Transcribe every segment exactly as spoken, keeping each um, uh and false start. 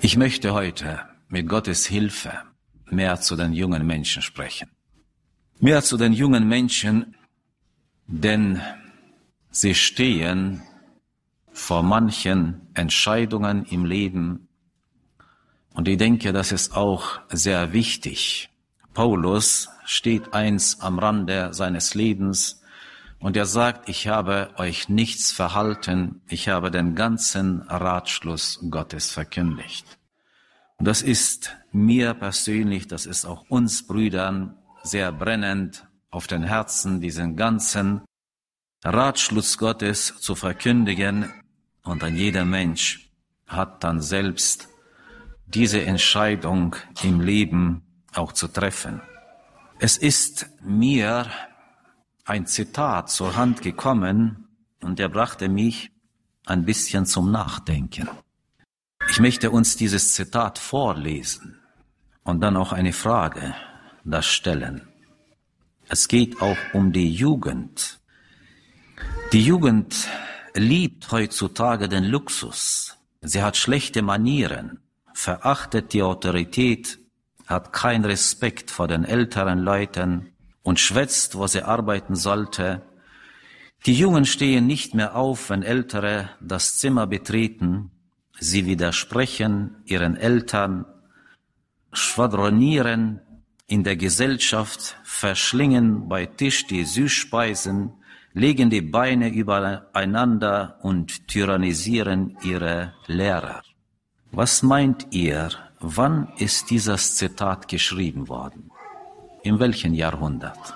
Ich möchte heute mit Gottes Hilfe mehr zu den jungen Menschen sprechen. Mehr zu den jungen Menschen, denn sie stehen vor manchen Entscheidungen im Leben. Und ich denke, das ist auch sehr wichtig. Paulus steht eins am Rande seines Lebens und er sagt, ich habe euch nichts verhalten, ich habe den ganzen Ratschluss Gottes verkündigt. Und das ist mir persönlich, das ist auch uns Brüdern sehr brennend auf den Herzen, diesen ganzen Ratschluss Gottes zu verkündigen. Und dann jeder Mensch hat dann selbst diese Entscheidung im Leben auch zu treffen. Es ist mir ein Zitat zur Hand gekommen und er brachte mich ein bisschen zum Nachdenken. Ich möchte uns dieses Zitat vorlesen und dann auch eine Frage da stellen. Es geht auch um die Jugend. Die Jugend liebt heutzutage den Luxus. Sie hat schlechte Manieren, verachtet die Autorität, hat keinen Respekt vor den älteren Leuten und schwätzt, wo sie arbeiten sollte. Die Jungen stehen nicht mehr auf, wenn Ältere das Zimmer betreten. Sie widersprechen ihren Eltern, schwadronieren in der Gesellschaft, verschlingen bei Tisch die Süßspeisen, legen die Beine übereinander und tyrannisieren ihre Lehrer. Was meint ihr, wann ist dieses Zitat geschrieben worden? In welchem Jahrhundert?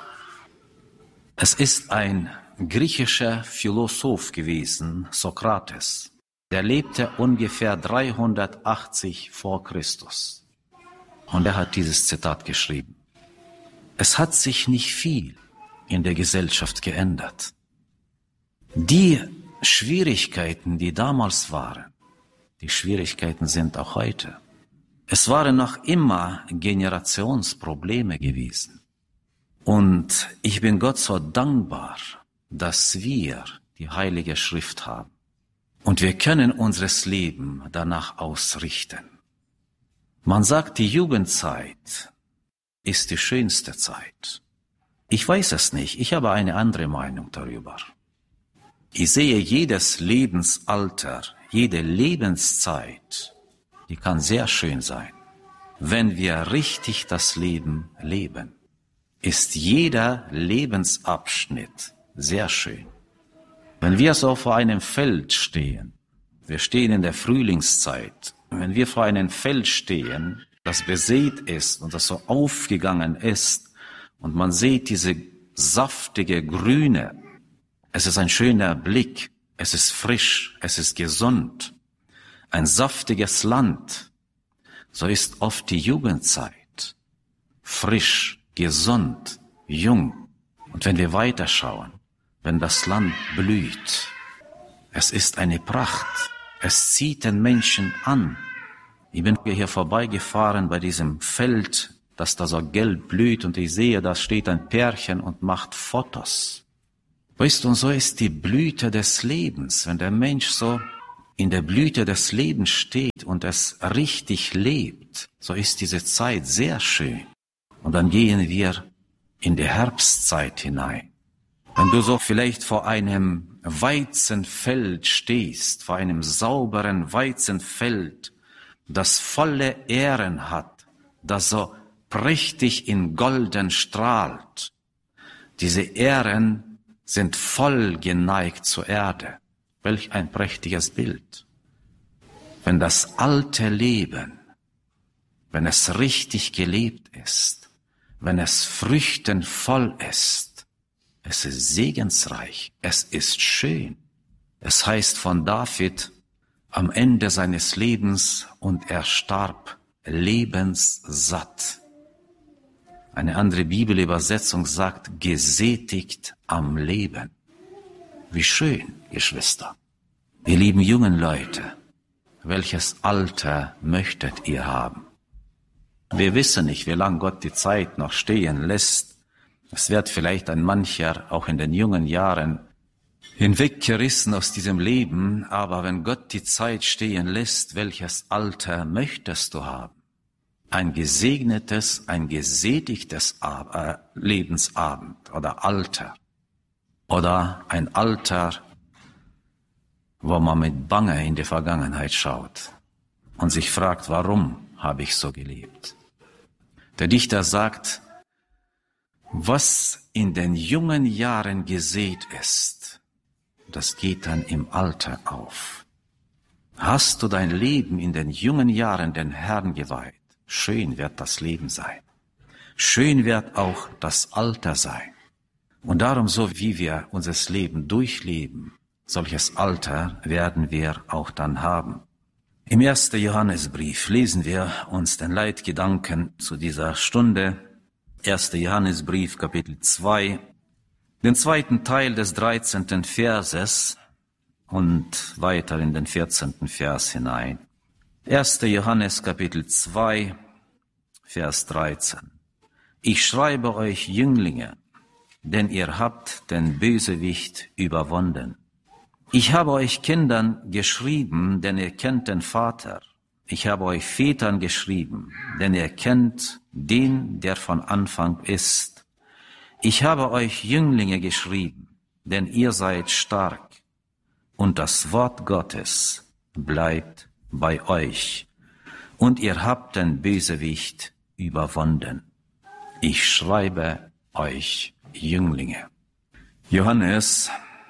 Es ist ein griechischer Philosoph gewesen, Sokrates. Der lebte ungefähr dreihundertachtzig vor Christus. Und er hat dieses Zitat geschrieben. Es hat sich nicht viel in der Gesellschaft geändert. Die Schwierigkeiten, die damals waren, die Schwierigkeiten sind auch heute. Es waren noch immer Generationsprobleme gewesen. Und ich bin Gott so dankbar, dass wir die Heilige Schrift haben. Und wir können unseres Leben danach ausrichten. Man sagt, die Jugendzeit ist die schönste Zeit. Ich weiß es nicht, ich habe eine andere Meinung darüber. Ich sehe jedes Lebensalter, jede Lebenszeit, die kann sehr schön sein. Wenn wir richtig das Leben leben, ist jeder Lebensabschnitt sehr schön. Wenn wir so vor einem Feld stehen, wir stehen in der Frühlingszeit, wenn wir vor einem Feld stehen, das besät ist und das so aufgegangen ist und man sieht diese saftige Grüne, es ist ein schöner Blick, es ist frisch, es ist gesund, ein saftiges Land, so ist oft die Jugendzeit, frisch, gesund, jung. Und wenn wir weiterschauen, wenn das Land blüht, es ist eine Pracht, es zieht den Menschen an. Ich bin hier vorbeigefahren bei diesem Feld, das da so gelb blüht und ich sehe, da steht ein Pärchen und macht Fotos. Weißt du, und so ist die Blüte des Lebens, wenn der Mensch so in der Blüte des Lebens steht und es richtig lebt, so ist diese Zeit sehr schön. Und dann gehen wir in die Herbstzeit hinein. Wenn du so vielleicht vor einem Weizenfeld stehst, vor einem sauberen Weizenfeld, das volle Ähren hat, das so prächtig in Golden strahlt. Diese Ähren sind voll geneigt zur Erde. Welch ein prächtiges Bild. Wenn das alte Leben, wenn es richtig gelebt ist, wenn es früchtenvoll ist, es ist segensreich, es ist schön. Es heißt von David am Ende seines Lebens und er starb lebenssatt. Eine andere Bibelübersetzung sagt, gesättigt am Leben. Wie schön, Geschwister. Ihr lieben jungen Leute, welches Alter möchtet ihr haben? Wir wissen nicht, wie lange Gott die Zeit noch stehen lässt. Es wird vielleicht ein mancher auch in den jungen Jahren hinweggerissen aus diesem Leben, aber wenn Gott die Zeit stehen lässt, welches Alter möchtest du haben? Ein gesegnetes, ein gesättigtes Lebensabend oder Alter oder ein Alter, wo man mit Bange in die Vergangenheit schaut und sich fragt, warum habe ich so gelebt? Der Dichter sagt, was in den jungen Jahren gesät ist, das geht dann im Alter auf. Hast du dein Leben in den jungen Jahren den Herrn geweiht, schön wird das Leben sein. Schön wird auch das Alter sein. Und darum, so wie wir unser Leben durchleben, solches Alter werden wir auch dann haben. Im ersten Johannesbrief lesen wir uns den Leitgedanken zu dieser Stunde. erster Johannesbrief, Kapitel zwei, den zweiten Teil des dreizehnten Verses und weiter in den vierzehnten Vers hinein. erster Johannes, Kapitel zwei, Vers dreizehn. Ich schreibe euch Jünglinge, denn ihr habt den Bösewicht überwunden. Ich habe euch Kindern geschrieben, denn ihr kennt den Vater. Ich habe euch Vätern geschrieben, denn ihr kennt den, der von Anfang ist. Ich habe euch Jünglinge geschrieben, denn ihr seid stark, und das Wort Gottes bleibt bei euch, und ihr habt den Bösewicht überwunden. Ich schreibe euch Jünglinge. Johannes,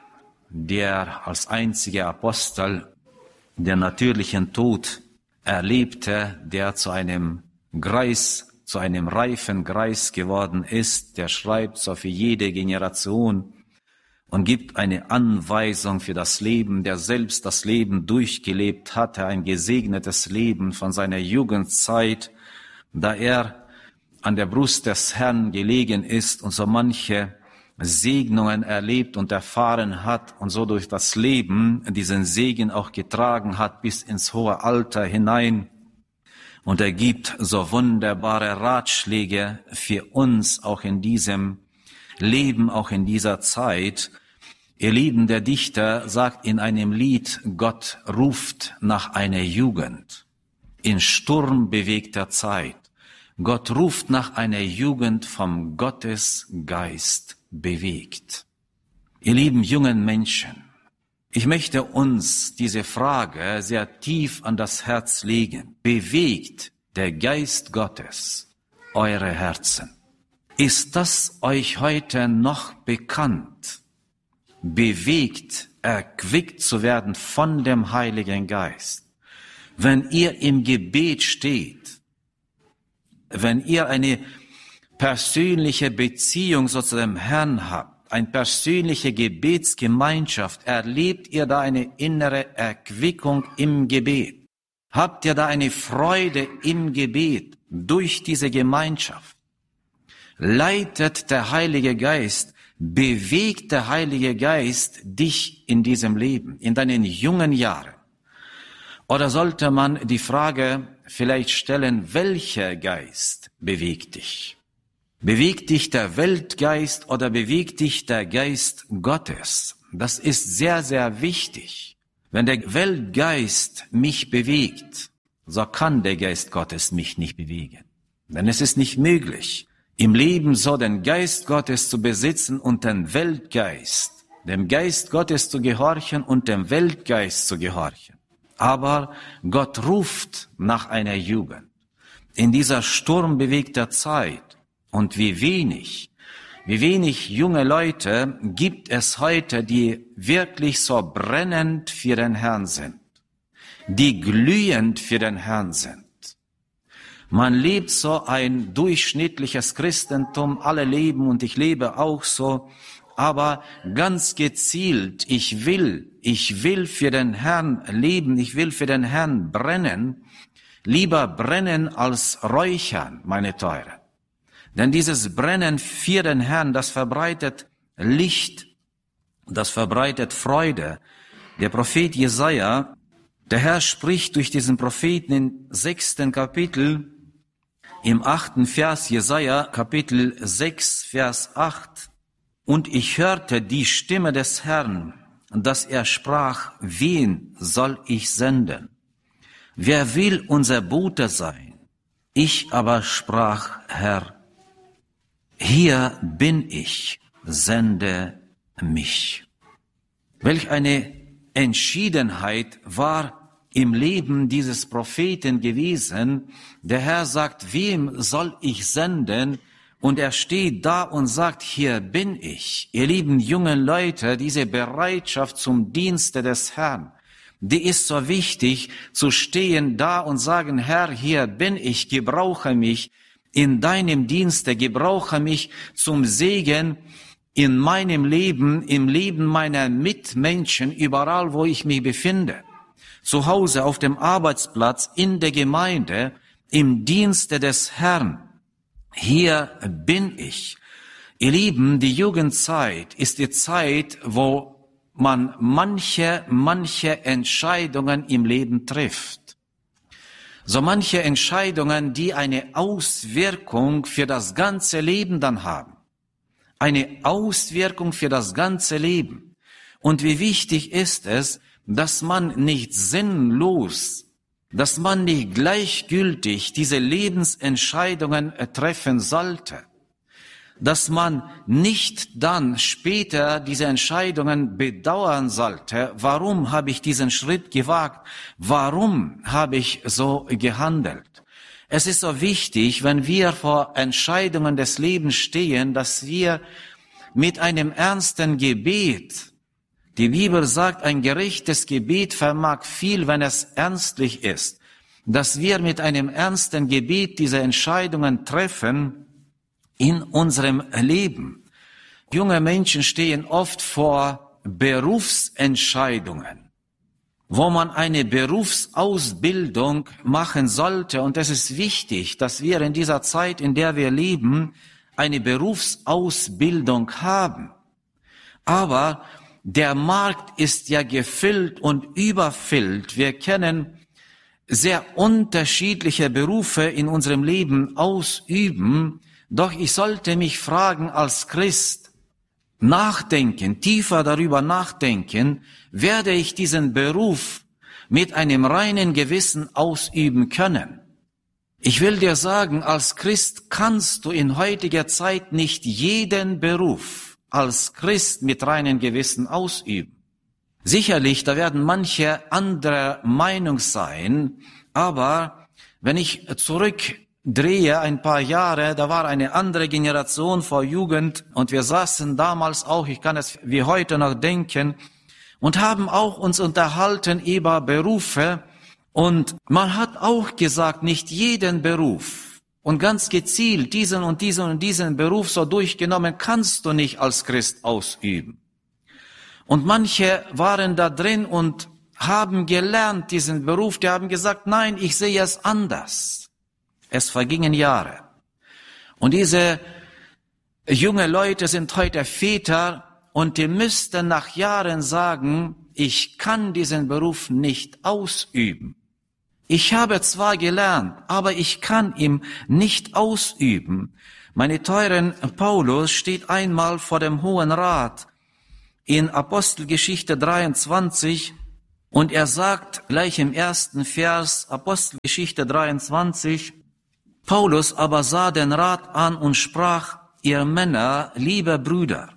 der als einziger Apostel den natürlichen Tod erlebte, der zu einem Greis, zu einem reifen Greis geworden ist, der schreibt so für jede Generation und gibt eine Anweisung für das Leben, der selbst das Leben durchgelebt hatte, ein gesegnetes Leben von seiner Jugendzeit, da er an der Brust des Herrn gelegen ist und so manche Segnungen erlebt und erfahren hat und so durch das Leben diesen Segen auch getragen hat bis ins hohe Alter hinein. Und er gibt so wunderbare Ratschläge für uns auch in diesem Leben, auch in dieser Zeit. Ihr Lieben, der Dichter sagt in einem Lied, Gott ruft nach einer Jugend in sturmbewegter Zeit. Gott ruft nach einer Jugend vom Gottesgeist bewegt. Ihr lieben jungen Menschen, ich möchte uns diese Frage sehr tief an das Herz legen. Bewegt der Geist Gottes eure Herzen? Ist das euch heute noch bekannt? Bewegt, erquickt zu werden von dem Heiligen Geist. Wenn ihr im Gebet steht, wenn ihr eine persönliche Beziehung so zu dem Herrn habt, eine persönliche Gebetsgemeinschaft, erlebt ihr da eine innere Erquickung im Gebet? Habt ihr da eine Freude im Gebet durch diese Gemeinschaft? Leitet der Heilige Geist, bewegt der Heilige Geist dich in diesem Leben, in deinen jungen Jahren? Oder sollte man die Frage vielleicht stellen, welcher Geist bewegt dich? Bewegt dich der Weltgeist oder bewegt dich der Geist Gottes? Das ist sehr, sehr wichtig. Wenn der Weltgeist mich bewegt, so kann der Geist Gottes mich nicht bewegen. Denn es ist nicht möglich, im Leben so den Geist Gottes zu besitzen und den Weltgeist, dem Geist Gottes zu gehorchen und dem Weltgeist zu gehorchen. Aber Gott ruft nach einer Jugend. In dieser sturmbewegter Zeit. Und wie wenig, wie wenig junge Leute gibt es heute, die wirklich so brennend für den Herrn sind, die glühend für den Herrn sind. Man lebt so ein durchschnittliches Christentum, alle leben und ich lebe auch so, aber ganz gezielt, ich will, ich will für den Herrn leben, ich will für den Herrn brennen, lieber brennen als räuchern, meine Teuren. Denn dieses Brennen für den Herrn, das verbreitet Licht, das verbreitet Freude. Der Prophet Jesaja, der Herr spricht durch diesen Propheten im sechsten Kapitel, im achten Vers, Jesaja, Kapitel sechs, Vers acht. Und ich hörte die Stimme des Herrn dass er sprach, wen soll ich senden? Wer will unser Bote sein? Ich aber sprach, Herr, hier bin ich, sende mich. Welch eine Entschiedenheit war im Leben dieses Propheten gewesen. Der Herr sagt, wem soll ich senden? Und er steht da und sagt, hier bin ich. Ihr lieben jungen Leute, diese Bereitschaft zum Dienste des Herrn, die ist so wichtig, zu stehen da und sagen, Herr, hier bin ich, gebrauche mich in deinem Dienste, gebrauche mich zum Segen in meinem Leben, im Leben meiner Mitmenschen, überall, wo ich mich befinde. Zu Hause, auf dem Arbeitsplatz, in der Gemeinde, im Dienste des Herrn. Hier bin ich. Ihr Lieben, die Jugendzeit ist die Zeit, wo man manche, manche Entscheidungen im Leben trifft. So manche Entscheidungen, die eine Auswirkung für das ganze Leben dann haben. Eine Auswirkung für das ganze Leben. Und wie wichtig ist es, dass man nicht sinnlos, dass man nicht gleichgültig diese Lebensentscheidungen treffen sollte, dass man nicht dann später diese Entscheidungen bedauern sollte. Warum habe ich diesen Schritt gewagt? Warum habe ich so gehandelt? Es ist so wichtig, wenn wir vor Entscheidungen des Lebens stehen, dass wir mit einem ernsten Gebet, die Bibel sagt, ein gerechtes Gebet vermag viel, wenn es ernstlich ist, dass wir mit einem ernsten Gebet diese Entscheidungen treffen in unserem Leben. Junge Menschen stehen oft vor Berufsentscheidungen, wo man eine Berufsausbildung machen sollte. Und es ist wichtig, dass wir in dieser Zeit, in der wir leben, eine Berufsausbildung haben. Aber der Markt ist ja gefüllt und überfüllt. Wir kennen sehr unterschiedliche Berufe in unserem Leben ausüben. Doch ich sollte mich fragen als Christ, nachdenken, tiefer darüber nachdenken, werde ich diesen Beruf mit einem reinen Gewissen ausüben können? Ich will dir sagen, als Christ kannst du in heutiger Zeit nicht jeden Beruf als Christ mit reinem Gewissen ausüben. Sicherlich, da werden manche anderer Meinung sein, aber wenn ich zurückdrehe ein paar Jahre, da war eine andere Generation vor Jugend und wir saßen damals auch, ich kann es wie heute noch denken, und haben auch uns unterhalten über Berufe und man hat auch gesagt, nicht jeden Beruf und ganz gezielt diesen und diesen und diesen Beruf so durchgenommen kannst du nicht als Christ ausüben. Und manche waren da drin und haben gelernt diesen Beruf, die haben gesagt, nein, ich sehe es anders. Es vergingen Jahre. Und diese junge Leute sind heute Väter und die müssten nach Jahren sagen, ich kann diesen Beruf nicht ausüben. Ich habe zwar gelernt, aber ich kann ihn nicht ausüben. Meine teuren, Paulus steht einmal vor dem Hohen Rat in Apostelgeschichte dreiundzwanzig und er sagt gleich im ersten Vers, Apostelgeschichte dreiundzwanzig, Paulus aber sah den Rat an und sprach, ihr Männer, liebe Brüder,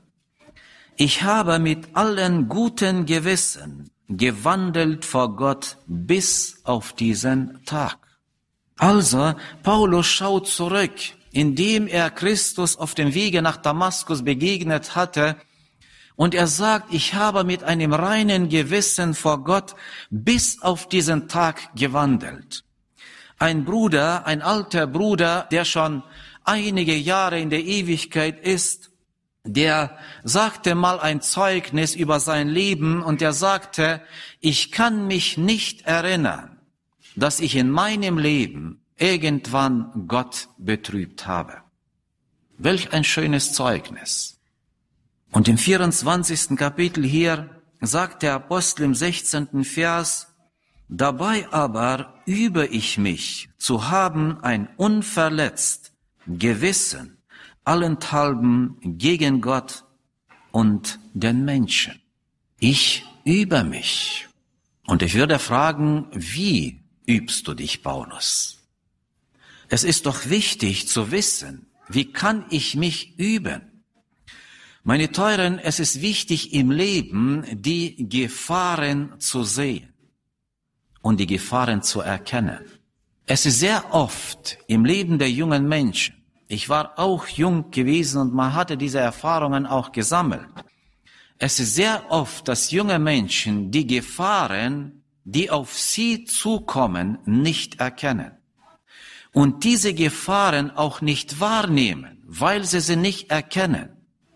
ich habe mit allen guten Gewissen gewandelt vor Gott bis auf diesen Tag. Also, Paulus schaut zurück, indem er Christus auf dem Wege nach Damaskus begegnet hatte, und er sagt, ich habe mit einem reinen Gewissen vor Gott bis auf diesen Tag gewandelt. Ein Bruder, ein alter Bruder, der schon einige Jahre in der Ewigkeit ist, der sagte mal ein Zeugnis über sein Leben und er sagte, ich kann mich nicht erinnern, dass ich in meinem Leben irgendwann Gott betrübt habe. Welch ein schönes Zeugnis. Und im vierundzwanzigsten Kapitel hier sagt der Apostel im sechzehnten Vers, dabei aber übe ich mich zu haben ein unverletzt Gewissen, allenthalben gegen Gott und den Menschen. Ich übe mich. Und ich würde fragen, wie übst du dich, Paulus? Es ist doch wichtig zu wissen, wie kann ich mich üben? Meine Teuren, es ist wichtig im Leben, die Gefahren zu sehen und die Gefahren zu erkennen. Es ist sehr oft im Leben der jungen Menschen, ich war auch jung gewesen und man hatte diese Erfahrungen auch gesammelt. Es ist sehr oft, dass junge Menschen die Gefahren, die auf sie zukommen, nicht erkennen. Und diese Gefahren auch nicht wahrnehmen, weil sie sie nicht erkennen.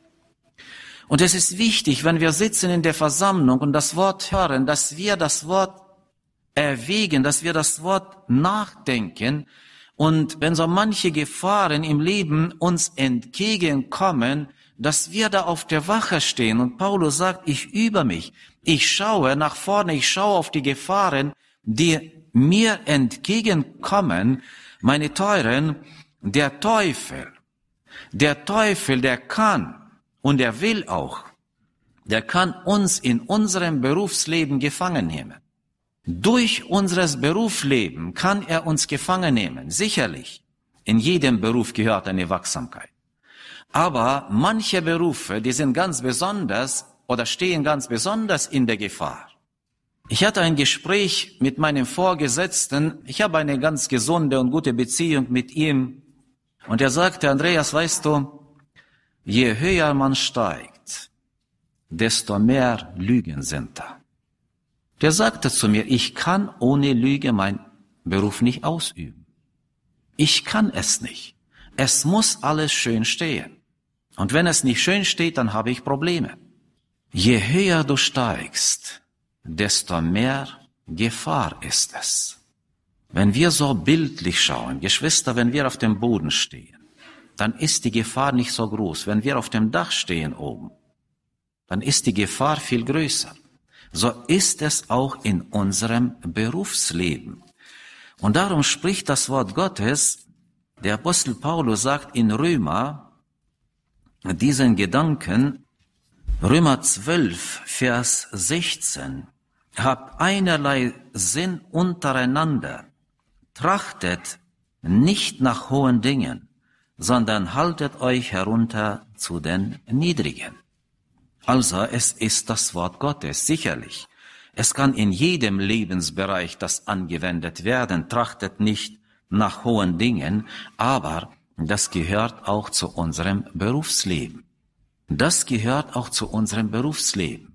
Und es ist wichtig, wenn wir sitzen in der Versammlung und das Wort hören, dass wir das Wort erwägen, dass wir das Wort nachdenken. Und wenn so manche Gefahren im Leben uns entgegenkommen, dass wir da auf der Wache stehen. Und Paulus sagt, ich übe mich. Ich schaue nach vorne, ich schaue auf die Gefahren, die mir entgegenkommen. Meine Teuren, der Teufel, der Teufel, der kann und er will auch, der kann uns in unserem Berufsleben gefangen nehmen. Durch unseres Berufsleben kann er uns gefangen nehmen. Sicherlich, in jedem Beruf gehört eine Wachsamkeit. Aber manche Berufe, die sind ganz besonders oder stehen ganz besonders in der Gefahr. Ich hatte ein Gespräch mit meinem Vorgesetzten. Ich habe eine ganz gesunde und gute Beziehung mit ihm. Und er sagte, Andreas, weißt du, je höher man steigt, desto mehr Lügen sind da. Der sagte zu mir, ich kann ohne Lüge meinen Beruf nicht ausüben. Ich kann es nicht. Es muss alles schön stehen. Und wenn es nicht schön steht, dann habe ich Probleme. Je höher du steigst, desto mehr Gefahr ist es. Wenn wir so bildlich schauen, Geschwister, wenn wir auf dem Boden stehen, dann ist die Gefahr nicht so groß. Wenn wir auf dem Dach stehen oben, dann ist die Gefahr viel größer. So ist es auch in unserem Berufsleben. Und darum spricht das Wort Gottes, der Apostel Paulus sagt in Römer, diesen Gedanken, Römer zwölf, Vers sechzehn, habt einerlei Sinn untereinander, trachtet nicht nach hohen Dingen, sondern haltet euch herunter zu den Niedrigen. Also es ist das Wort Gottes, sicherlich. Es kann in jedem Lebensbereich das angewendet werden, trachtet nicht nach hohen Dingen, aber das gehört auch zu unserem Berufsleben. Das gehört auch zu unserem Berufsleben.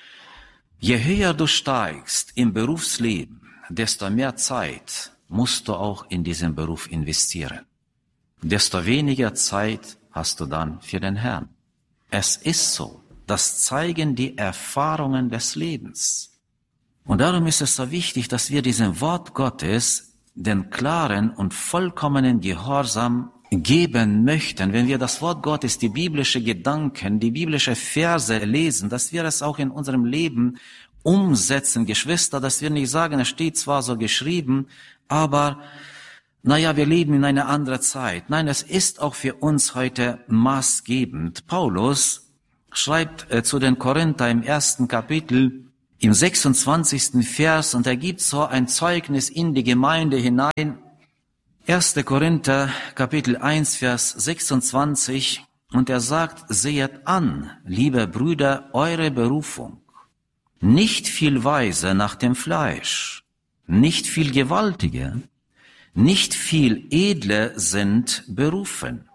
Je höher du steigst im Berufsleben, desto mehr Zeit musst du auch in diesen Beruf investieren. Desto weniger Zeit hast du dann für den Herrn. Es ist so. Das zeigen die Erfahrungen des Lebens. Und darum ist es so wichtig, dass wir diesem Wort Gottes den klaren und vollkommenen Gehorsam geben möchten. Wenn wir das Wort Gottes, die biblische Gedanken, die biblische Verse lesen, dass wir es auch in unserem Leben umsetzen, Geschwister, dass wir nicht sagen, es steht zwar so geschrieben, aber naja, wir leben in einer anderen Zeit. Nein, es ist auch für uns heute maßgebend. Paulus schreibt äh, zu den Korinther im ersten Kapitel, im sechsundzwanzigsten Vers, und er gibt so ein Zeugnis in die Gemeinde hinein. erster Korinther, Kapitel eins, Vers sechsundzwanzig, und er sagt, sehet an, liebe Brüder, eure Berufung. Nicht viel Weise nach dem Fleisch, nicht viel Gewaltige, nicht viel Edle sind berufen.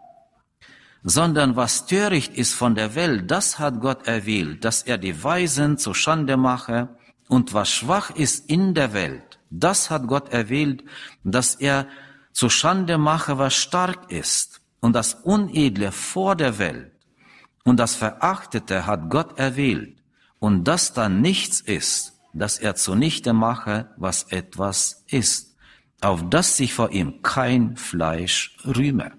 Sondern was töricht ist von der Welt, das hat Gott erwählt, dass er die Weisen zur Schande mache, und was schwach ist in der Welt, das hat Gott erwählt, dass er zur Schande mache, was stark ist, und das Unedle vor der Welt, und das Verachtete hat Gott erwählt, und das dann nichts ist, dass er zunichte mache, was etwas ist, auf das sich vor ihm kein Fleisch rühme.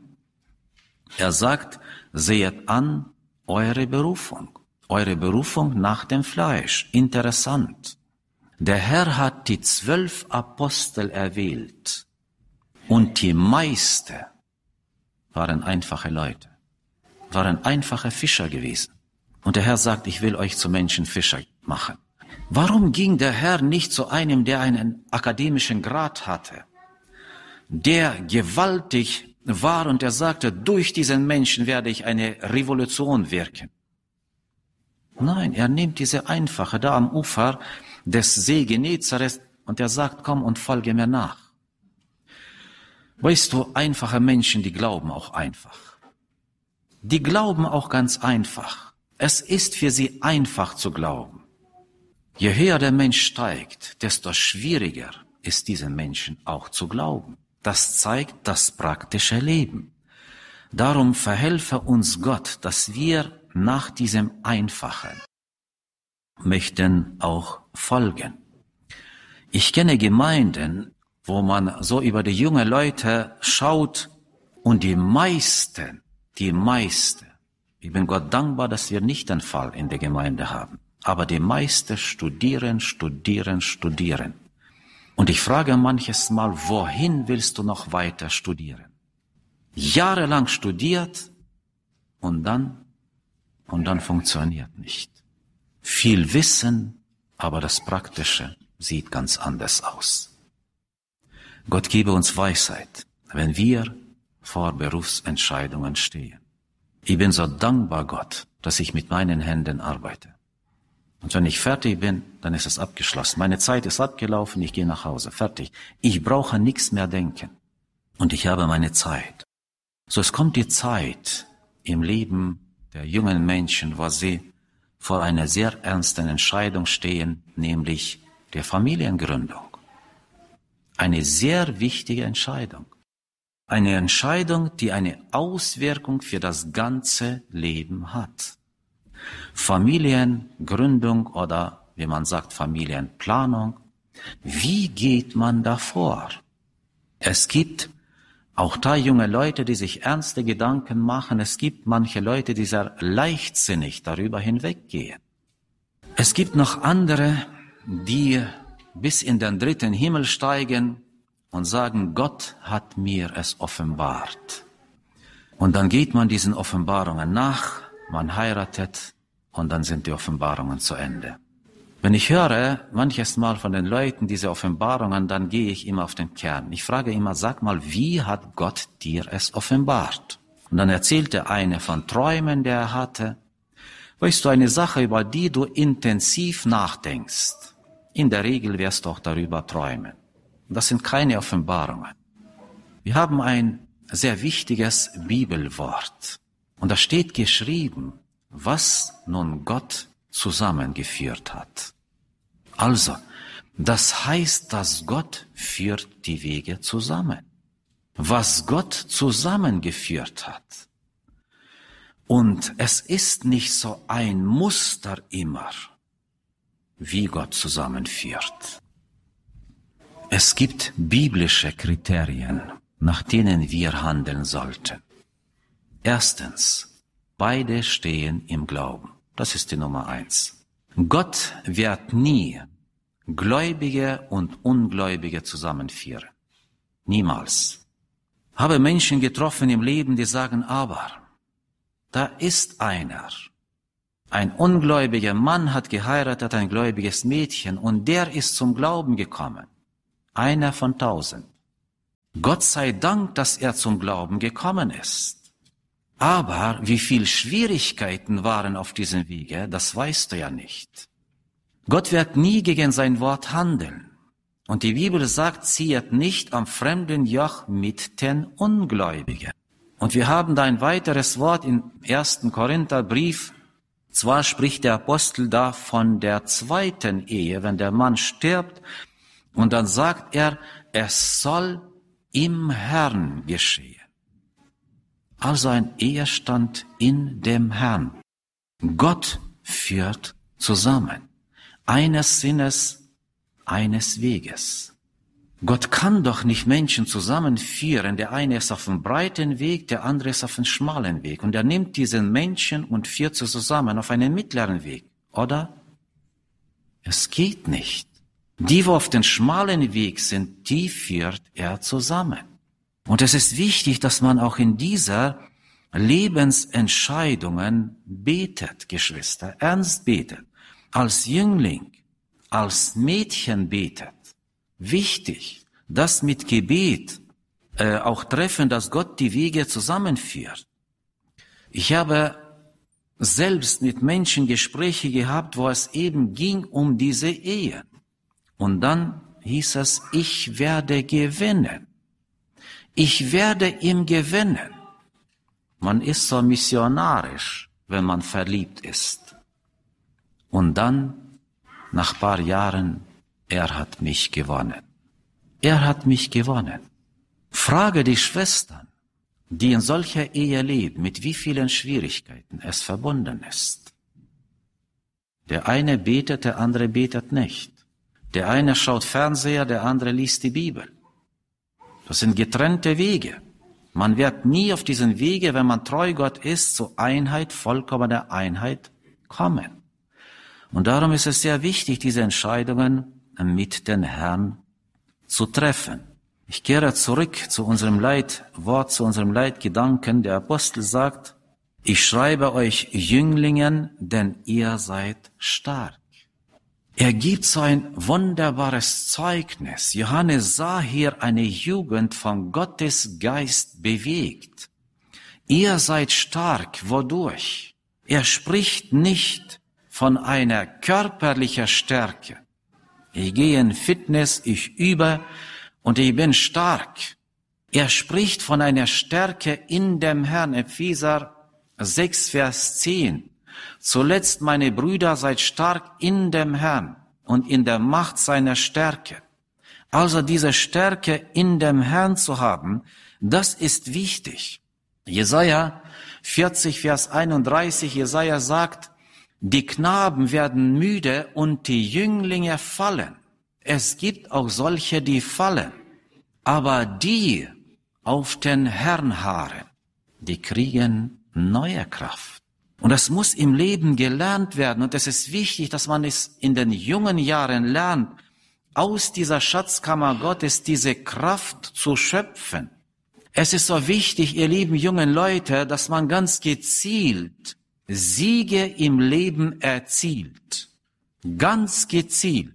Er sagt, sehet an eure Berufung, eure Berufung nach dem Fleisch. Interessant. Der Herr hat die zwölf Apostel erwählt und die meisten waren einfache Leute, waren einfache Fischer gewesen. Und der Herr sagt, ich will euch zu Menschenfischer machen. Warum ging der Herr nicht zu einem, der einen akademischen Grad hatte, der gewaltig war und er sagte, durch diesen Menschen werde ich eine Revolution wirken? Nein, er nimmt diese Einfache da am Ufer des See Genezareth und er sagt, komm und folge mir nach. Weißt du, einfache Menschen, die glauben auch einfach. Die glauben auch ganz einfach. Es ist für sie einfach zu glauben. Je höher der Mensch steigt, desto schwieriger ist diesem Menschen auch zu glauben. Das zeigt das praktische Leben. Darum verhelfe uns Gott, dass wir nach diesem Einfachen möchten auch folgen. Ich kenne Gemeinden, wo man so über die jungen Leute schaut und die meisten, die meisten, ich bin Gott dankbar, dass wir nicht den Fall in der Gemeinde haben, aber die meisten studieren, studieren, studieren. Und ich frage manches Mal, wohin willst du noch weiter studieren? Jahrelang studiert und dann, und dann funktioniert nicht. Viel Wissen, aber das Praktische sieht ganz anders aus. Gott gebe uns Weisheit, wenn wir vor Berufsentscheidungen stehen. Ich bin so dankbar Gott, dass ich mit meinen Händen arbeite. Und wenn ich fertig bin, dann ist es abgeschlossen. Meine Zeit ist abgelaufen, ich gehe nach Hause, fertig. Ich brauche nichts mehr denken. Und ich habe meine Zeit. So, es kommt die Zeit im Leben der jungen Menschen, wo sie vor einer sehr ernsten Entscheidung stehen, nämlich der Familiengründung. Eine sehr wichtige Entscheidung. Eine Entscheidung, die eine Auswirkung für das ganze Leben hat. Familiengründung oder, wie man sagt, Familienplanung. Wie geht man davor? Es gibt auch da junge Leute, die sich ernste Gedanken machen. Es gibt manche Leute, die sehr leichtsinnig darüber hinweggehen. Es gibt noch andere, die bis in den dritten Himmel steigen und sagen, Gott hat mir es offenbart. Und dann geht man diesen Offenbarungen nach, man heiratet und dann sind die Offenbarungen zu Ende. Wenn ich höre manches Mal von den Leuten diese Offenbarungen, dann gehe ich immer auf den Kern. Ich frage immer, sag mal, wie hat Gott dir es offenbart? Und dann erzählte eine von Träumen, der er hatte. Weißt du, eine Sache, über die du intensiv nachdenkst, in der Regel wirst du auch darüber träumen. Das sind keine Offenbarungen. Wir haben ein sehr wichtiges Bibelwort. Und da steht geschrieben, was nun Gott zusammengeführt hat. Also, das heißt, dass Gott führt die Wege zusammen. Was Gott zusammengeführt hat. Und es ist nicht so ein Muster immer, wie Gott zusammenführt. Es gibt biblische Kriterien, nach denen wir handeln sollten. Erstens, beide stehen im Glauben. Das ist die Nummer eins. Gott wird nie Gläubige und Ungläubige zusammenführen. Niemals. Habe Menschen getroffen im Leben, die sagen, aber da ist einer. Ein ungläubiger Mann hat geheiratet, ein gläubiges Mädchen, und der ist zum Glauben gekommen. Einer von tausend. Gott sei Dank, dass er zum Glauben gekommen ist. Aber wie viel Schwierigkeiten waren auf diesem Wege, das weißt du ja nicht. Gott wird nie gegen sein Wort handeln. Und die Bibel sagt, ziehet nicht am fremden Joch mit den Ungläubigen. Und wir haben da ein weiteres Wort im ersten Korintherbrief. Zwar spricht der Apostel da von der zweiten Ehe, wenn der Mann stirbt, und dann sagt er, es soll im Herrn geschehen. Also ein Ehestand in dem Herrn. Gott führt zusammen. Eines Sinnes, eines Weges. Gott kann doch nicht Menschen zusammenführen. Der eine ist auf dem breiten Weg, der andere ist auf dem schmalen Weg. Und er nimmt diesen Menschen und führt sie zusammen auf einen mittleren Weg. Oder? Es geht nicht. Die, wo auf den schmalen Weg sind, die führt er zusammen. Und es ist wichtig, dass man auch in dieser Lebensentscheidungen betet, Geschwister, ernst betet. als Jüngling, als Mädchen betet. Wichtig, das mit Gebet äh, auch treffen, dass Gott die Wege zusammenführt. Ich habe selbst mit Menschen Gespräche gehabt, wo es eben ging um diese Ehe. Und dann hieß es, ich werde gewinnen. Ich werde ihm gewinnen. Man ist so missionarisch, wenn man verliebt ist. Und dann, nach ein paar Jahren, er hat mich gewonnen. Er hat mich gewonnen. Frage die Schwestern, die in solcher Ehe leben, mit wie vielen Schwierigkeiten es verbunden ist. Der eine betet, der andere betet nicht. Der eine schaut Fernseher, der andere liest die Bibel. Das sind getrennte Wege. Man wird nie auf diesen Wege, wenn man treu Gott ist, zur Einheit, vollkommener Einheit kommen. Und darum ist es sehr wichtig, diese Entscheidungen mit den Herrn zu treffen. Ich kehre zurück zu unserem Leitwort, zu unserem Leitgedanken. Der Apostel sagt, ich schreibe euch Jünglingen, denn ihr seid stark. Er gibt so ein wunderbares Zeugnis. Johannes sah hier eine Jugend von Gottes Geist bewegt. Ihr seid stark. Wodurch? Er spricht nicht von einer körperlichen Stärke. Ich gehe in Fitness, ich übe und ich bin stark. Er spricht von einer Stärke in dem Herrn. Epheser sechs, Vers zehn. Zuletzt, meine Brüder, seid stark in dem Herrn und in der Macht seiner Stärke. Also diese Stärke in dem Herrn zu haben, das ist wichtig. Jesaja vierzig, Vers einunddreißig, Jesaja sagt, die Knaben werden müde und die Jünglinge fallen. Es gibt auch solche, die fallen. Aber die auf den Herrn harren, die kriegen neue Kraft. Und das muss im Leben gelernt werden. Und es ist wichtig, dass man es in den jungen Jahren lernt, aus dieser Schatzkammer Gottes diese Kraft zu schöpfen. Es ist so wichtig, ihr lieben jungen Leute, dass man ganz gezielt Siege im Leben erzielt. Ganz gezielt.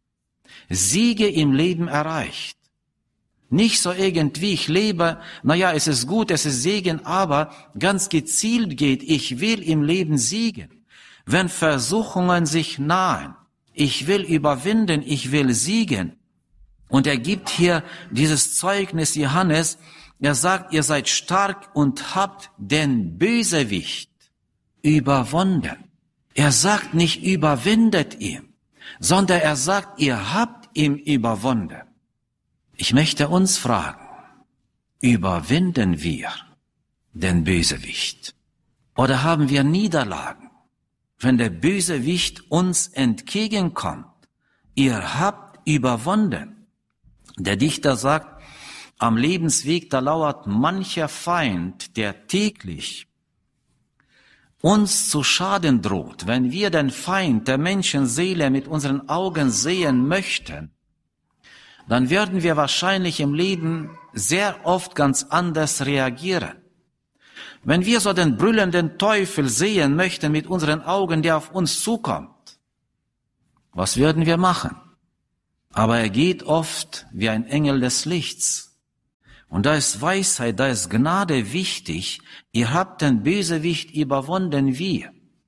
Siege im Leben erreicht. Nicht so irgendwie, ich lebe, naja, es ist gut, es ist Segen, aber ganz gezielt geht, ich will im Leben siegen. Wenn Versuchungen sich nahen, ich will überwinden, ich will siegen. Und er gibt hier dieses Zeugnis Johannes, er sagt, ihr seid stark und habt den Bösewicht überwunden. Er sagt nicht, überwindet ihn, sondern er sagt, ihr habt ihn überwunden. Ich möchte uns fragen, überwinden wir den Bösewicht? Oder haben wir Niederlagen, wenn der Bösewicht uns entgegenkommt? Ihr habt überwunden. Der Dichter sagt, am Lebensweg, da lauert mancher Feind, der täglich uns zu Schaden droht. Wenn wir den Feind der Menschenseele mit unseren Augen sehen möchten, dann werden wir wahrscheinlich im Leben sehr oft ganz anders reagieren. Wenn wir so den brüllenden Teufel sehen möchten mit unseren Augen, der auf uns zukommt, was würden wir machen? Aber er geht oft wie ein Engel des Lichts. Und da ist Weisheit, da ist Gnade wichtig. Ihr habt den Bösewicht überwunden wie?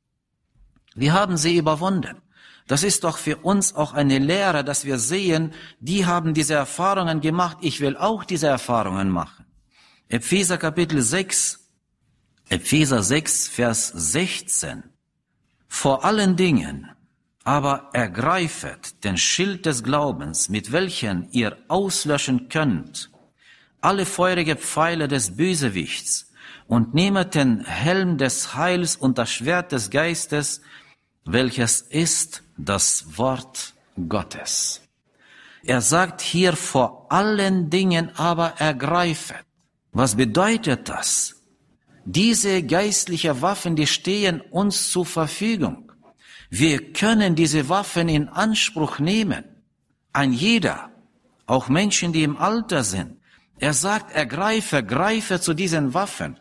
Wir haben sie überwunden. Das ist doch für uns auch eine Lehre, dass wir sehen, die haben diese Erfahrungen gemacht, ich will auch diese Erfahrungen machen. Epheser Kapitel sechs, Epheser sechs, Vers sechzehn. Vor allen Dingen aber ergreifet den Schild des Glaubens, mit welchen ihr auslöschen könnt alle feurige Pfeile des Bösewichts, und nehmet den Helm des Heils und das Schwert des Geistes, welches ist das Wort Gottes. Er sagt hier vor allen Dingen aber ergreifet. Was bedeutet das? Diese geistlichen Waffen, die stehen uns zur Verfügung. Wir können diese Waffen in Anspruch nehmen. Ein jeder, auch Menschen, die im Alter sind. Er sagt, ergreife, greife zu diesen Waffen.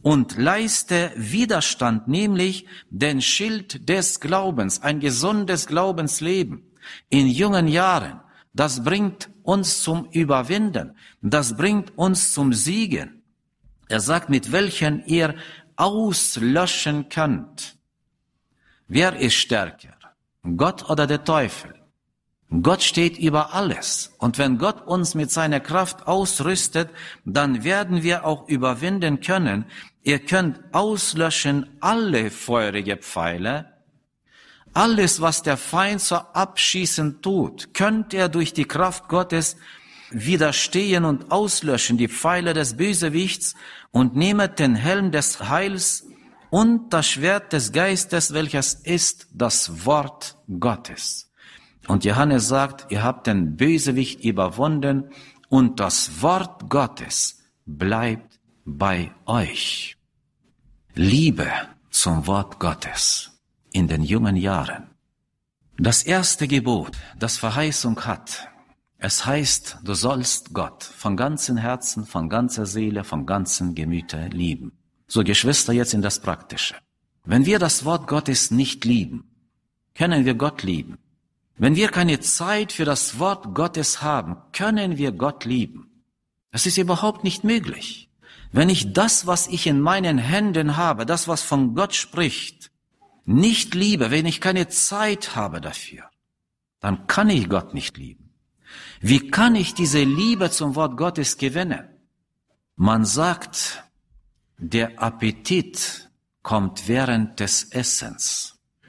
und leiste Widerstand, nämlich den Schild des Glaubens, ein gesundes Glaubensleben in jungen Jahren. Das bringt uns zum Überwinden, das bringt uns zum Siegen. Er sagt, mit welchen ihr auslöschen könnt. Wer ist stärker? Gott oder der Teufel? Gott steht über alles. Und wenn Gott uns mit seiner Kraft ausrüstet, dann werden wir auch überwinden können. Ihr könnt auslöschen alle feurige Pfeile. Alles, was der Feind so abschießen tut, könnt ihr durch die Kraft Gottes widerstehen und auslöschen, die Pfeile des Bösewichts, und nehmet den Helm des Heils und das Schwert des Geistes, welches ist das Wort Gottes. Und Johannes sagt, ihr habt den Bösewicht überwunden und das Wort Gottes bleibt bei euch. Liebe zum Wort Gottes in den jungen Jahren. Das erste Gebot, das Verheißung hat, es heißt, du sollst Gott von ganzem Herzen, von ganzer Seele, von ganzem Gemüte lieben. So, Geschwister, jetzt in das Praktische. Wenn wir das Wort Gottes nicht lieben, können wir Gott lieben. Wenn wir keine Zeit für das Wort Gottes haben, können wir Gott lieben. Das ist überhaupt nicht möglich. Wenn ich das, was ich in meinen Händen habe, das, was von Gott spricht, nicht liebe, wenn ich keine Zeit habe dafür, dann kann ich Gott nicht lieben. Wie kann ich diese Liebe zum Wort Gottes gewinnen? Man sagt, der Appetit kommt während des Essens.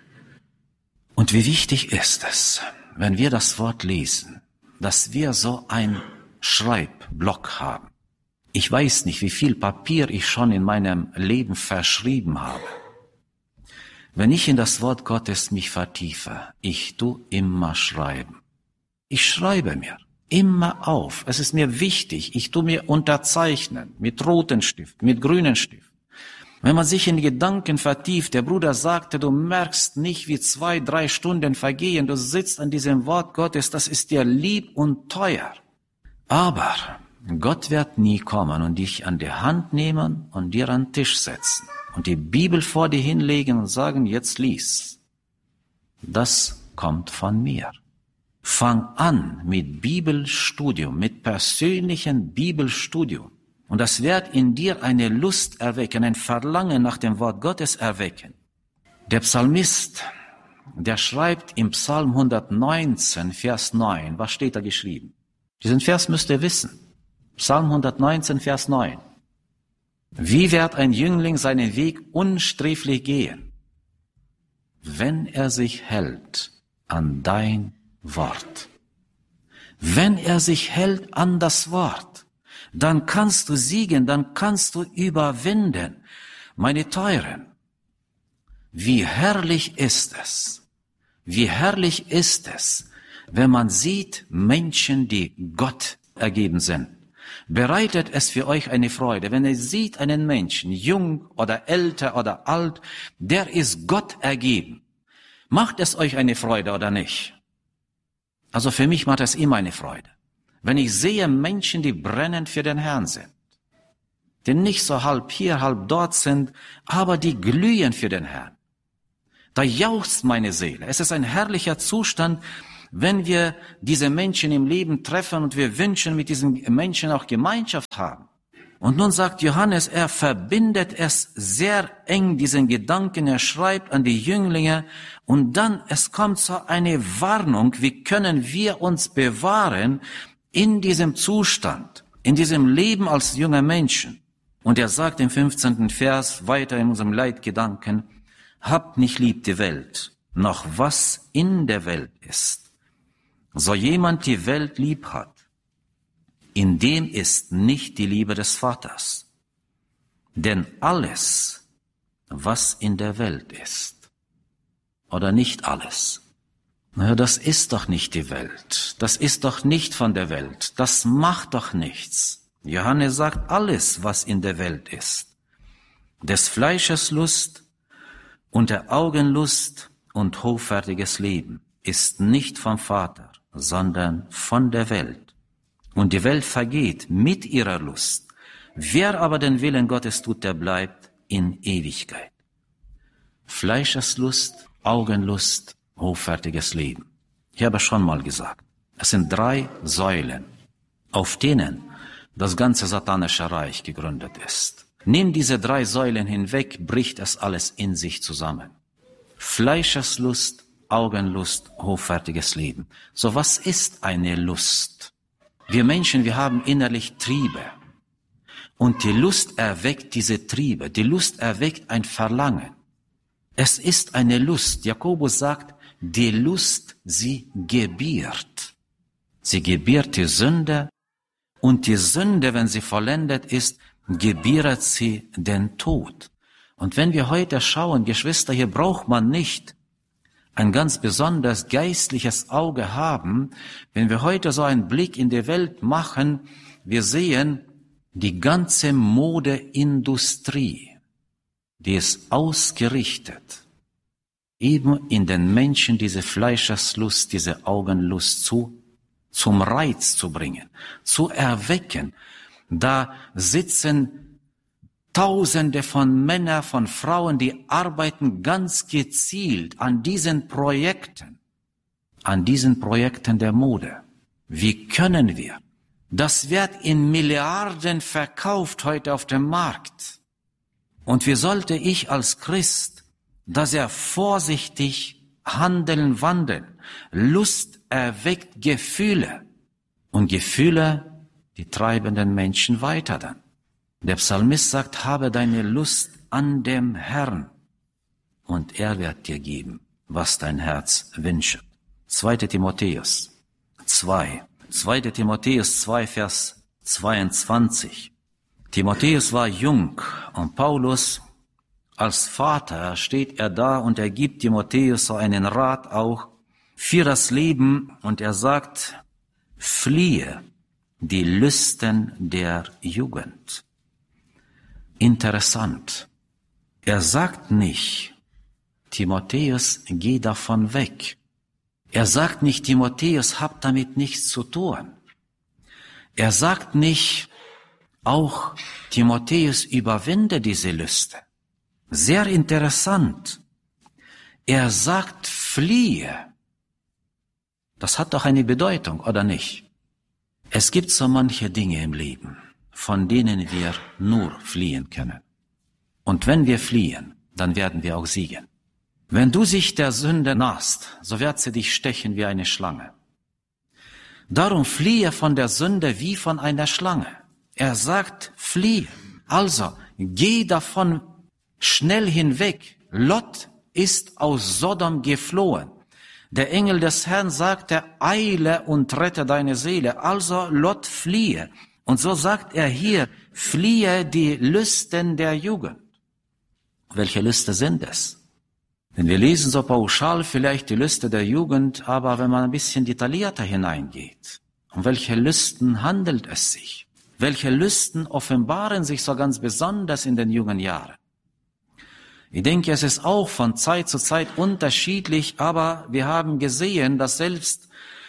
Und wie wichtig ist es, wenn wir das Wort lesen, dass wir so ein Schreibblock haben. Ich weiß nicht, wie viel Papier ich schon in meinem Leben verschrieben habe. Wenn ich in das Wort Gottes mich vertiefe, ich tu immer schreiben. Ich schreibe mir immer auf. Es ist mir wichtig. Ich tu mir unterzeichnen mit roten Stift, mit grünen Stift. Wenn man sich in Gedanken vertieft, der Bruder sagte, du merkst nicht, wie zwei, drei Stunden vergehen, du sitzt an diesem Wort Gottes, das ist dir lieb und teuer. Aber Gott wird nie kommen und dich an die Hand nehmen und dir an den Tisch setzen und die Bibel vor dir hinlegen und sagen, jetzt lies. Das kommt von mir. Fang an mit Bibelstudium, mit persönlichem Bibelstudium. Und das wird in dir eine Lust erwecken, ein Verlangen nach dem Wort Gottes erwecken. Der Psalmist, der schreibt im Psalm hundertneunzehn, Vers neun, was steht da geschrieben? Diesen Vers müsst ihr wissen. Psalm hundertneunzehn, Vers neun. Wie wird ein Jüngling seinen Weg unsträflich gehen, wenn er sich hält an dein Wort? Wenn er sich hält an das Wort, dann kannst du siegen, dann kannst du überwinden. Meine Teuren, wie herrlich ist es, wie herrlich ist es, wenn man sieht Menschen, die Gott ergeben sind. Bereitet es für euch eine Freude, wenn ihr seht einen Menschen, jung oder älter oder alt, der ist Gott ergeben. Macht es euch eine Freude oder nicht? Also für mich macht es immer eine Freude. Wenn ich sehe Menschen, die brennend für den Herrn sind, die nicht so halb hier, halb dort sind, aber die glühen für den Herrn. Da jauchzt meine Seele. Es ist ein herrlicher Zustand, wenn wir diese Menschen im Leben treffen und wir wünschen, mit diesen Menschen auch Gemeinschaft haben. Und nun sagt Johannes, er verbindet es sehr eng, diesen Gedanken, er schreibt an die Jünglinge und dann, es kommt so eine Warnung, wie können wir uns bewahren in diesem Zustand, in diesem Leben als junger Menschen. Und er sagt im fünfzehnten Vers weiter in unserem Leitgedanken, habt nicht lieb die Welt, noch was in der Welt ist. So jemand die Welt lieb hat, in dem ist nicht die Liebe des Vaters. Denn alles, was in der Welt ist, oder nicht alles, naja, das ist doch nicht die Welt, das ist doch nicht von der Welt, das macht doch nichts. Johannes sagt, alles, was in der Welt ist, des Fleisches Lust und der Augen Lust und hoffärtiges Leben, ist nicht vom Vater, sondern von der Welt. Und die Welt vergeht mit ihrer Lust, Wer aber den Willen Gottes tut, der bleibt in Ewigkeit. Fleischeslust, Augenlust, hoffärtiges Leben. Ich habe schon mal gesagt, es sind drei Säulen, auf denen das ganze satanische Reich gegründet ist. Nimm diese drei Säulen hinweg, bricht es alles in sich zusammen. Fleischeslust, Augenlust, hoffärtiges Leben. So, was ist eine Lust? Wir Menschen, wir haben innerlich Triebe. Und die Lust erweckt diese Triebe. Die Lust erweckt ein Verlangen. Es ist eine Lust. Jakobus sagt, die Lust, sie gebiert. Sie gebiert die Sünde. Und die Sünde, wenn sie vollendet ist, gebiert sie den Tod. Und wenn wir heute schauen, Geschwister, hier braucht man nicht ein ganz besonders geistliches Auge haben. Wenn wir heute so einen Blick in die Welt machen, wir sehen die ganze Modeindustrie, die ist ausgerichtet, eben in den Menschen diese Fleischeslust, diese Augenlust zu zum Reiz zu bringen, zu erwecken. Da sitzen Tausende von Männern, von Frauen, die arbeiten ganz gezielt an diesen Projekten, an diesen Projekten der Mode. Wie können wir? Das wird in Milliarden verkauft heute auf dem Markt. Und wie sollte ich als Christ da sehr vorsichtig handeln, wandeln? Lust erweckt Gefühle. Und Gefühle, die treiben den Menschen weiter dann. Der Psalmist sagt, habe deine Lust an dem Herrn und er wird dir geben, was dein Herz wünscht. zweiter Timotheus zwei. zweiter Timotheus zwei, Vers zweiundzwanzig. Timotheus war jung und Paulus als Vater steht er da und er gibt Timotheus so einen Rat auch für das Leben und er sagt, fliehe die Lüsten der Jugend. Interessant. Er sagt nicht, Timotheus, geh davon weg. Er sagt nicht, Timotheus, hab damit nichts zu tun. Er sagt nicht, auch Timotheus, überwinde diese Lüste. Sehr interessant. Er sagt, fliehe. Das hat doch eine Bedeutung, oder nicht? Es gibt so manche Dinge im Leben, von denen wir nur fliehen können. Und wenn wir fliehen, dann werden wir auch siegen. Wenn du sich der Sünde nahst, so wird sie dich stechen wie eine Schlange. Darum fliehe von der Sünde wie von einer Schlange. Er sagt, fliehe. Also, geh davon schnell hinweg. Lot ist aus Sodom geflohen. Der Engel des Herrn sagte, eile und rette deine Seele. Also, Lot, fliehe. Und so sagt er hier, fliehe die Lüsten der Jugend. Welche Lüste sind es? Denn wir lesen so pauschal vielleicht die Lüste der Jugend, aber wenn man ein bisschen detaillierter hineingeht, um welche Lüsten handelt es sich? Welche Lüsten offenbaren sich so ganz besonders in den jungen Jahren? Ich denke, es ist auch von Zeit zu Zeit unterschiedlich, aber wir haben gesehen, dass selbst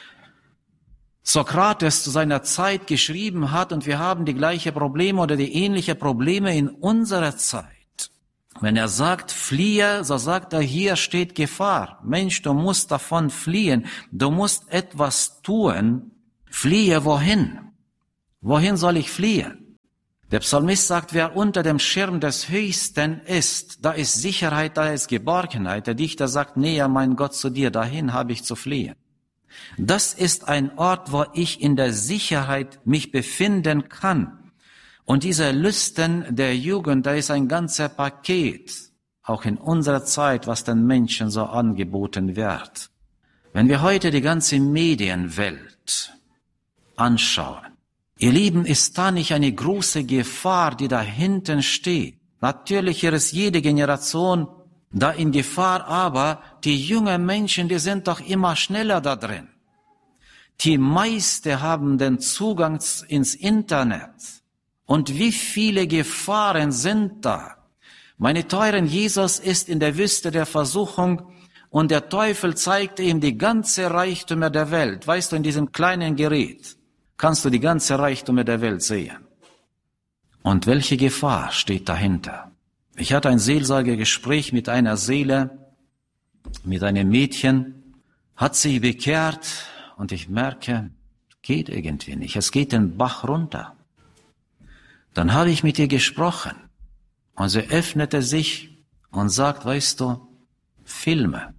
Sokrates zu seiner Zeit geschrieben hat und wir haben die gleiche Probleme oder die ähnliche Probleme in unserer Zeit. Wenn er sagt, fliehe, so sagt er, hier steht Gefahr. Mensch, du musst davon fliehen. Du musst etwas tun. Fliehe wohin? Wohin soll ich fliehen? Der Psalmist sagt, wer unter dem Schirm des Höchsten ist, da ist Sicherheit, da ist Geborgenheit. Der Dichter sagt, näher mein Gott zu dir, dahin habe ich zu fliehen. Das ist ein Ort, wo ich in der Sicherheit mich befinden kann. Und diese Lüsten der Jugend, da ist ein ganzer Paket, auch in unserer Zeit, was den Menschen so angeboten wird. Wenn wir heute die ganze Medienwelt anschauen, ihr Lieben, ist da nicht eine große Gefahr, die da hinten steht? Natürlich ist jede Generation da in Gefahr, aber die jungen Menschen, die sind doch immer schneller da drin. Die meisten haben den Zugang ins Internet. Und wie viele Gefahren sind da? Meine teuren, Jesus ist in der Wüste der Versuchung und der Teufel zeigte ihm die ganze Reichtümer der Welt. Weißt du, in diesem kleinen Gerät kannst du die ganze Reichtümer der Welt sehen. Und welche Gefahr steht dahinter? Ich hatte ein Seelsorgegespräch mit einer Seele, mit einem Mädchen, hat sich bekehrt und ich merke, geht irgendwie nicht, es geht den Bach runter. Dann habe ich mit ihr gesprochen und sie öffnete sich und sagt, weißt du, Filme.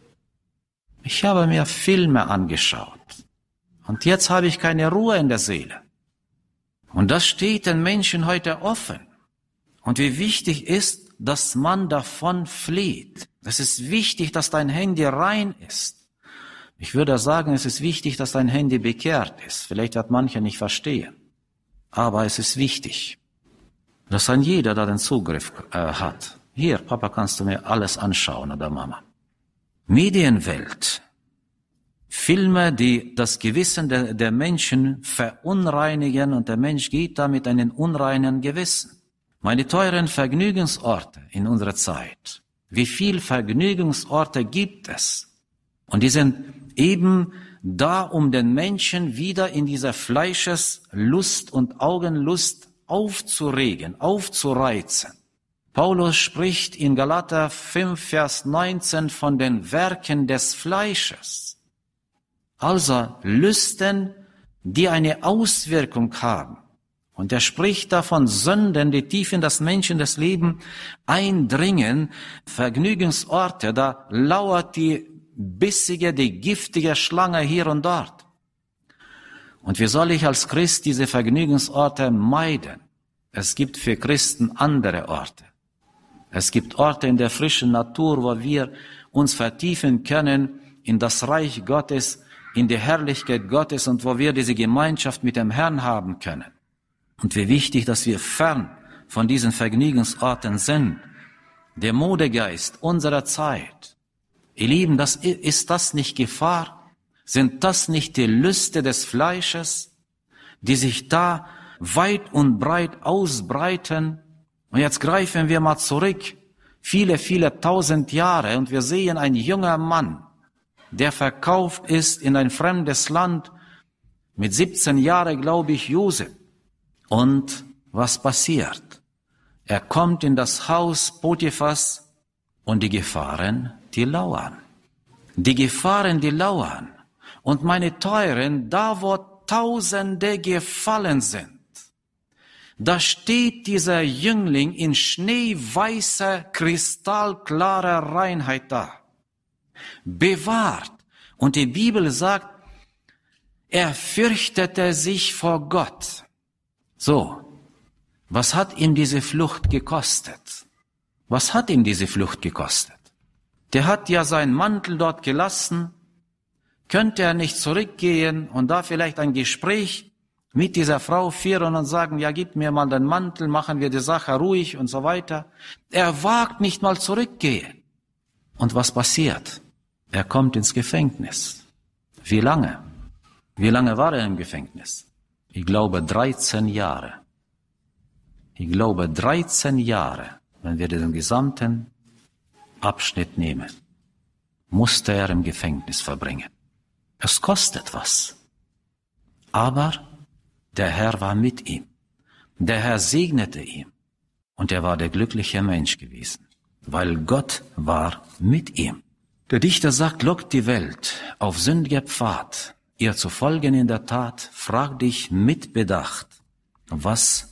Ich habe mir Filme angeschaut und jetzt habe ich keine Ruhe in der Seele. Und das steht den Menschen heute offen. Und wie wichtig ist, dass man davon flieht. Es ist wichtig, dass dein Handy rein ist. Ich würde sagen, es ist wichtig, dass dein Handy bekehrt ist. Vielleicht wird mancher nicht verstehen. Aber es ist wichtig, dass ein jeder da den Zugriff äh, hat. Hier, Papa, kannst du mir alles anschauen oder Mama. Medienwelt. Filme, die das Gewissen der, der Menschen verunreinigen und der Mensch geht da mit einem unreinen Gewissen. Meine teuren Vergnügungsorte in unserer Zeit. Wie viel Vergnügungsorte gibt es? Und die sind eben da, um den Menschen wieder in dieser Fleischeslust und Augenlust aufzuregen, aufzureizen. Paulus spricht in Galater fünf, Vers neunzehn von den Werken des Fleisches. Also Lüsten, die eine Auswirkung haben. Und er spricht da von Sünden, die tief in das Menschen das Leben eindringen. Vergnügungsorte, da lauert die bissige, die giftige Schlange hier und dort. Und wie soll ich als Christ diese Vergnügungsorte meiden? Es gibt für Christen andere Orte. Es gibt Orte in der frischen Natur, wo wir uns vertiefen können in das Reich Gottes, in die Herrlichkeit Gottes und wo wir diese Gemeinschaft mit dem Herrn haben können. Und wie wichtig, dass wir fern von diesen Vergnügungsorten sind. Der Modegeist unserer Zeit. Ihr Lieben, das, ist das nicht Gefahr? Sind das nicht die Lüste des Fleisches, die sich da weit und breit ausbreiten? Und jetzt greifen wir mal zurück, viele, viele tausend Jahre, und wir sehen einen jungen Mann, der verkauft ist in ein fremdes Land, mit siebzehn Jahren, glaube ich, Josef. Und was passiert? Er kommt in das Haus Potiphas und die Gefahren, die lauern. Die Gefahren, die lauern. Und meine Teuren, da wo Tausende gefallen sind, da steht dieser Jüngling in schneeweißer, kristallklarer Reinheit da. Bewahrt. Und die Bibel sagt, er fürchtete sich vor Gott. So, was hat ihm diese Flucht gekostet? Was hat ihm diese Flucht gekostet? Der hat ja seinen Mantel dort gelassen. Könnte er nicht zurückgehen und da vielleicht ein Gespräch mit dieser Frau führen und sagen, ja, gib mir mal den Mantel, machen wir die Sache ruhig und so weiter. Er wagt nicht mal zurückgehen. Und was passiert? Er kommt ins Gefängnis. Wie lange? Wie lange war er im Gefängnis? Ich glaube dreizehn Jahre. Ich glaube dreizehn Jahre, wenn wir den gesamten Abschnitt nehmen, musste er im Gefängnis verbringen. Es kostet was. Aber der Herr war mit ihm. Der Herr segnete ihn. Und er war der glückliche Mensch gewesen, weil Gott war mit ihm. Der Dichter sagt, lockt die Welt auf sündiger Pfad, ihr zu folgen in der Tat, frag dich mit Bedacht, was